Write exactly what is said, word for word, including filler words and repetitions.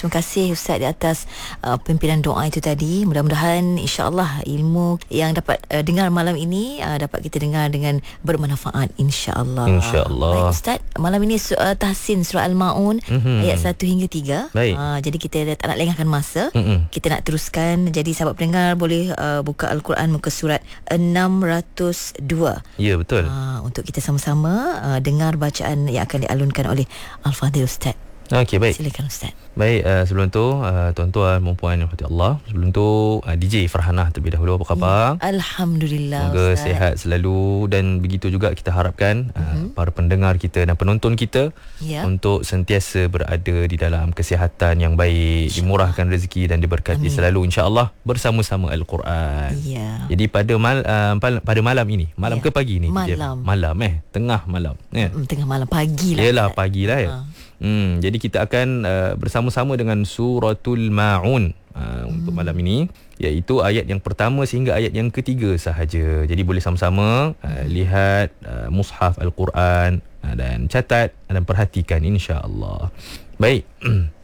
Terima kasih Ustaz di atas uh, pimpinan doa itu tadi. Mudah-mudahan insya-Allah ilmu yang dapat uh, dengar malam ini uh, dapat kita dengar dengan bermanfaat insya-Allah. Insya-Allah. Baik Ustaz, malam ini surah Tahsin surah Al-Maun mm-hmm. ayat satu hingga tiga. Baik. Uh, jadi kita tak nak lengahkan masa. Mm-mm. Kita nak teruskan. Jadi sahabat pendengar boleh uh, buka Al-Quran muka surat enam ratus dua. Ya, betul. Uh, untuk kita sama-sama uh, dengar bacaan yang akan dialunkan oleh Al-Fadhil Ustaz. Okey, baik. Silakan Ustaz. Baik, uh, sebelum tu uh, tuan-tuan dan puan yang dirahmati Allah, sebelum tu uh, D J Farhanah terlebih dahulu, apa khabar? Ya, Alhamdulillah. Semoga Ustaz sihat selalu, dan begitu juga kita harapkan uh, mm-hmm. para pendengar kita dan penonton kita ya. untuk sentiasa berada di dalam kesihatan yang baik, dimurahkan rezeki dan diberkati Amin. selalu insya-Allah bersama-sama Al-Quran. Ya. Jadi pada mal, uh, pada malam ini, malam ya. ke pagi ni? Malam. Malam eh, tengah malam. Ya. Hmm, tengah malam, pagi lah. Yalah, pagi lah ya. Ha. Hmm, jadi kita akan uh, bersama-sama dengan Suratul Ma'un uh, hmm. untuk malam ini, iaitu ayat yang pertama sehingga ayat yang ketiga sahaja. Jadi boleh sama-sama uh, lihat uh, mushaf Al-Quran uh, dan catat dan perhatikan insya-Allah. Baik.